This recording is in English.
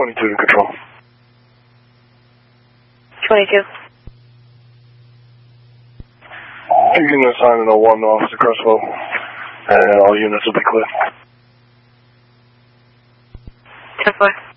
22 to control. 22. You can assign an 01 to Officer Creswell, and all units will be clear. 10-4.